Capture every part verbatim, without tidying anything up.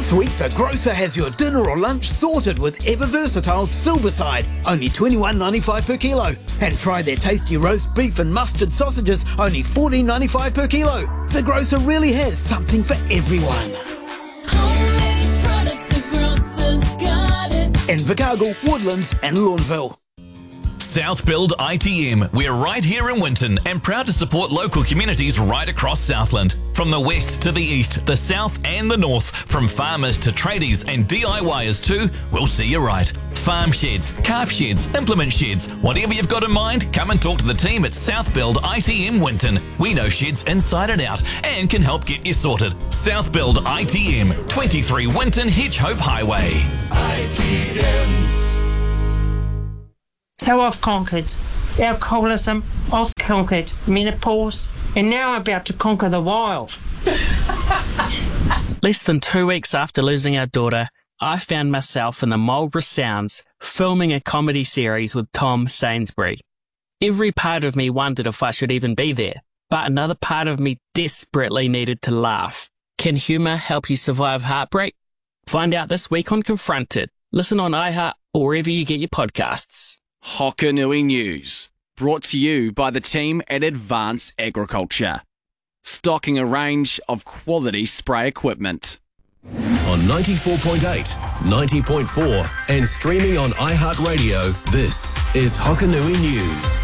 This week, the grocer has your dinner or lunch sorted with Ever Versatile Silverside, only twenty-one ninety-five per kilo. And try their tasty roast beef and mustard sausages, only fourteen ninety-five per kilo. The grocer really has something for everyone. Homemade products, the grocer's got it. In Invercargill, Woodlands and Lawnville. Southbuild I T M. We're right here in Winton and proud to support local communities right across Southland. From the west to the east, the south and the north, from farmers to tradies and D I Yers too, we'll see you right. Farm sheds, calf sheds, implement sheds, whatever you've got in mind, come and talk to the team at Southbuild I T M Winton. We know sheds inside and out and can help get you sorted. Southbuild I T M, twenty-three Winton Hedgehope Highway. I T M. So I've conquered alcoholism, I've conquered menopause, and now I'm about to conquer the wild. Less than two weeks after losing our daughter, I found myself in the Marlborough Sounds, filming a comedy series with Tom Sainsbury. Every part of me wondered if I should even be there, but another part of me desperately needed to laugh. Can humour help you survive heartbreak? Find out this week on Confronted. Listen on iHeart or wherever you get your podcasts. Hokanui News, brought to you by the team at Advance Agriculture, stocking a range of quality spray equipment. On ninety-four point eight, ninety point four and streaming on iHeartRadio, this is Hokanui News.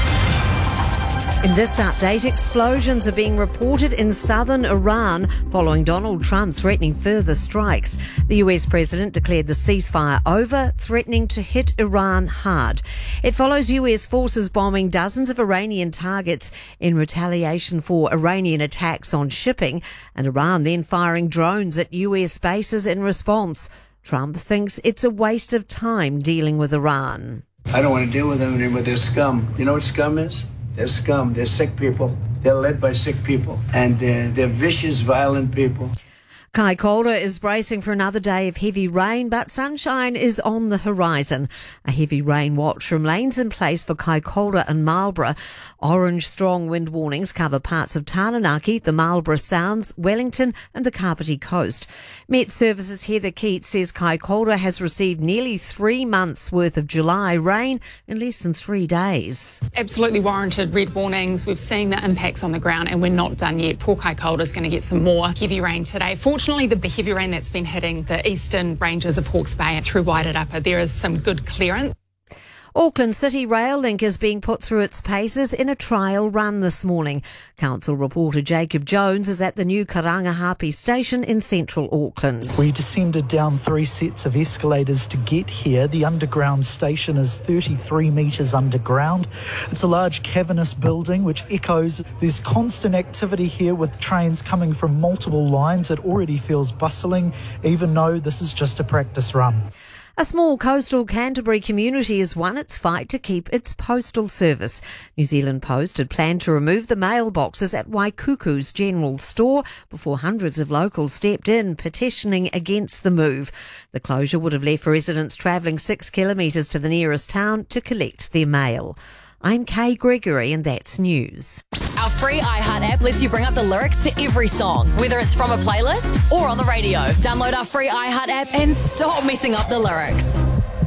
In this update, explosions are being reported in southern Iran following Donald Trump threatening further strikes. The U S president declared the ceasefire over, threatening to hit Iran hard. It follows U S forces bombing dozens of Iranian targets in retaliation for Iranian attacks on shipping, and Iran then firing drones at U S bases in response. Trump thinks it's a waste of time dealing with Iran. I don't want to deal with them anymore. They're scum. You know what scum is? They're scum. They're sick people. They're led by sick people. And uh, they're vicious, violent people. Kaikoura is bracing for another day of heavy rain, but sunshine is on the horizon. A heavy rain watch remains in place for Kaikoura and Marlborough. Orange strong wind warnings cover parts of Taranaki, the Marlborough Sounds, Wellington and the Kapiti Coast. Met Services Heather Keats says Kaikoura has received nearly three months' worth of July rain in less than three days. Absolutely warranted red warnings. We've seen the impacts on the ground and we're not done yet. Poor Kaikoura is going to get some more heavy rain today. Fortunately, the heavy rain that's been hitting the eastern ranges of Hawke's Bay and through Wairarapa, there is some good clearance. Auckland City Rail Link is being put through its paces in a trial run this morning. Council reporter Jacob Jones is at the new Karangahape station in central Auckland. We descended down three sets of escalators to get here. The underground station is thirty-three metres underground. It's a large cavernous building which echoes. There's constant activity here with trains coming from multiple lines. It already feels bustling, even though this is just a practice run. A small coastal Canterbury community has won its fight to keep its postal service. New Zealand Post had planned to remove the mailboxes at Waikuku's general store before hundreds of locals stepped in, petitioning against the move. The closure would have left residents travelling six kilometres to the nearest town to collect their mail. I'm Kay Gregory and that's news. Our free iHeart app lets you bring up the lyrics to every song, whether it's from a playlist or on the radio. Download our free iHeart app and stop messing up the lyrics.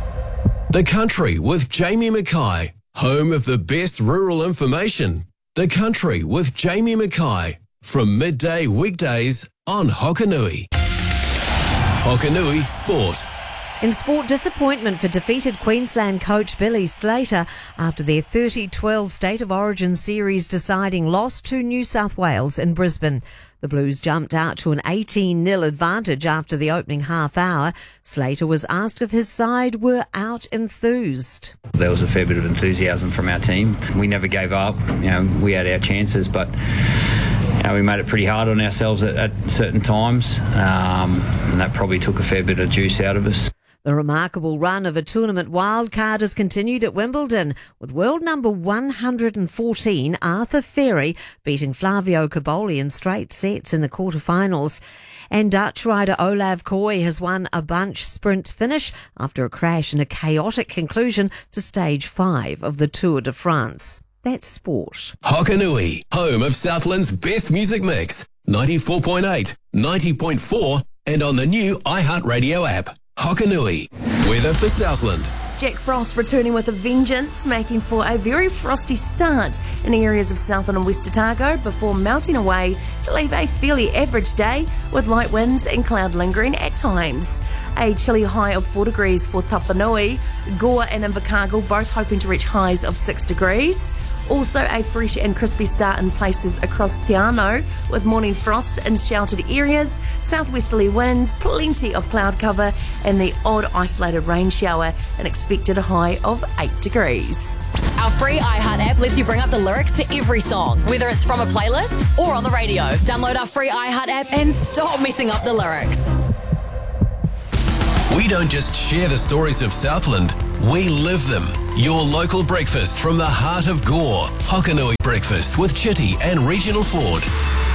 The Country with Jamie Mackay, home of the best rural information. The Country with Jamie Mackay, from midday weekdays on Hokanui. Hokanui Sport. In sport, disappointment for defeated Queensland coach Billy Slater after their thirty twelve State of Origin series deciding loss to New South Wales in Brisbane. The Blues jumped out to an eighteen nil advantage after the opening half hour. Slater was asked if his side were out enthused. There was a fair bit of enthusiasm from our team. We never gave up. You know, we had our chances, but you know, we made it pretty hard on ourselves at, at certain times, um, and that probably took a fair bit of juice out of us. The remarkable run of a tournament wildcard has continued at Wimbledon, with world number one hundred fourteen Arthur Ferry beating Flavio Cobolli in straight sets in the quarterfinals. And Dutch rider Olav Kooi has won a bunch sprint finish after a crash and a chaotic conclusion to stage five of the Tour de France. That's sport. Hokanui, home of Southland's best music mix. ninety-four point eight, ninety point four and on the new iHeartRadio app. Hokanui. Weather for Southland. Jack Frost returning with a vengeance, making for a very frosty start in areas of Southland and West Otago before melting away to leave a fairly average day with light winds and cloud lingering at times. A chilly high of four degrees for Tapanui, Gore and Invercargill both hoping to reach highs of six degrees. Also a fresh and crispy start in places across Te Anau with morning frost in sheltered areas, southwesterly winds, plenty of cloud cover and the odd isolated rain shower, and expected a high of eight degrees. Our free iHeart app lets you bring up the lyrics to every song, whether it's from a playlist or on the radio. Download our free iHeart app and stop messing up the lyrics. We don't just share the stories of Southland, we live them. Your local breakfast from the heart of Gore. Hokanui Breakfast with Chitty and Regional Ford.